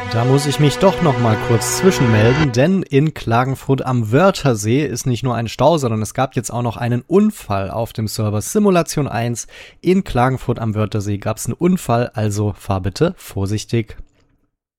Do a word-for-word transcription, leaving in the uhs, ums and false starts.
Da muss ich mich doch noch mal kurz zwischenmelden, denn in Klagenfurt am Wörthersee ist nicht nur ein Stau, sondern es gab jetzt auch noch einen Unfall auf dem Server Simulation eins. In Klagenfurt am Wörthersee gab es einen Unfall, also fahr bitte vorsichtig.